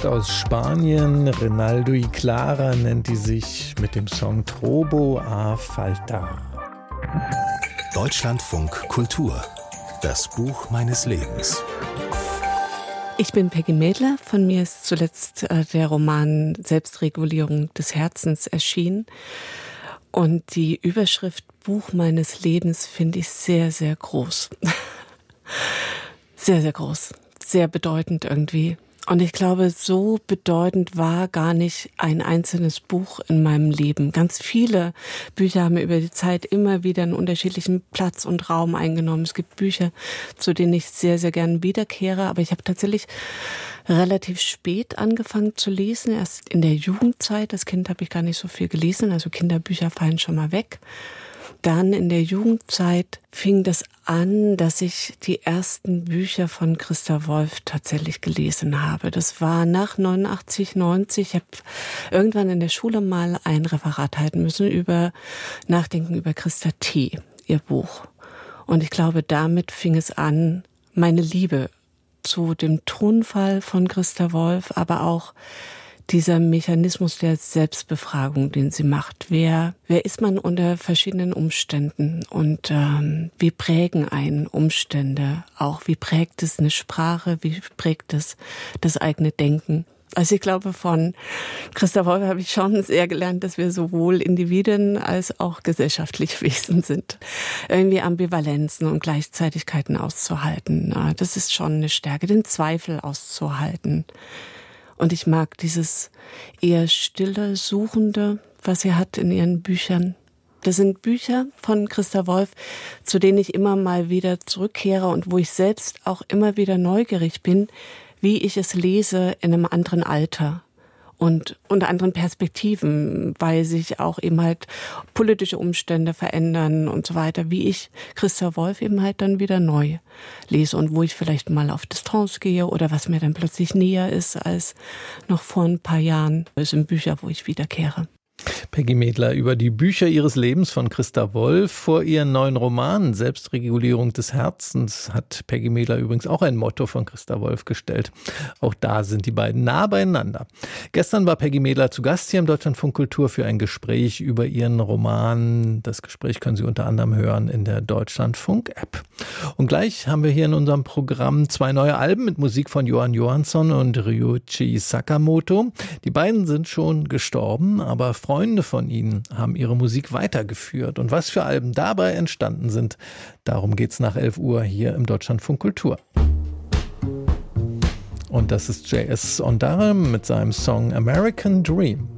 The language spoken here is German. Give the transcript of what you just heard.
kommt aus Spanien. Rinaldo y Clara nennt die sich mit dem Song Trobo a Faltar. Deutschlandfunk Kultur. Das Buch meines Lebens. Ich bin Peggy Mädler. Von mir ist zuletzt der Roman Selbstregulierung des Herzens erschienen. Und die Überschrift Buch meines Lebens finde ich sehr, sehr groß. Sehr, sehr groß. Sehr bedeutend irgendwie. Und ich glaube, so bedeutend war gar nicht ein einzelnes Buch in meinem Leben. Ganz viele Bücher haben über die Zeit immer wieder einen unterschiedlichen Platz und Raum eingenommen. Es gibt Bücher, zu denen ich sehr, sehr gern wiederkehre. Aber ich habe tatsächlich relativ spät angefangen zu lesen. Erst in der Jugendzeit. Als Kind habe ich gar nicht so viel gelesen. Also Kinderbücher fallen schon mal weg. Dann in der Jugendzeit fing das an, dass ich die ersten Bücher von Christa Wolf tatsächlich gelesen habe. Das war nach 89, 90. Ich habe irgendwann in der Schule mal ein Referat halten müssen über Nachdenken über Christa T., ihr Buch. Und ich glaube, damit fing es an, meine Liebe zu dem Tonfall von Christa Wolf, aber auch dieser Mechanismus der Selbstbefragung, den sie macht. Wer ist man unter verschiedenen Umständen und wie prägen einen Umstände auch? Wie prägt es eine Sprache? Wie prägt es das eigene Denken? Also ich glaube, von Christa Wolf habe ich schon sehr gelernt, dass wir sowohl Individuen als auch gesellschaftliche Wesen sind. Irgendwie Ambivalenzen und Gleichzeitigkeiten auszuhalten. Das ist schon eine Stärke, den Zweifel auszuhalten. Und ich mag dieses eher stille, suchende, was sie hat in ihren Büchern. Das sind Bücher von Christa Wolf, zu denen ich immer mal wieder zurückkehre und wo ich selbst auch immer wieder neugierig bin, wie ich es lese in einem anderen Alter und unter anderen Perspektiven, weil sich auch eben halt politische Umstände verändern und so weiter, wie ich Christa Wolf eben halt dann wieder neu lese und wo ich vielleicht mal auf Distanz gehe oder was mir dann plötzlich näher ist als noch vor ein paar Jahren. Es sind Bücher, wo ich wiederkehre. Peggy Mädler über die Bücher ihres Lebens von Christa Wolf. Vor ihren neuen Roman Selbstregulierung des Herzens hat Peggy Mädler übrigens auch ein Motto von Christa Wolf gestellt. Auch da sind die beiden nah beieinander. Gestern war Peggy Mädler zu Gast hier im Deutschlandfunk Kultur für ein Gespräch über ihren Roman. Das Gespräch können Sie unter anderem hören in der Deutschlandfunk-App. Und gleich haben wir hier in unserem Programm 2 neue Alben mit Musik von Johan Johansson und Ryuichi Sakamoto. Die beiden sind schon gestorben, aber Freunde von ihnen haben ihre Musik weitergeführt. Und was für Alben dabei entstanden sind, darum geht's nach 11 Uhr hier im Deutschlandfunk Kultur. Und das ist J.S. Ondara mit seinem Song American Dream.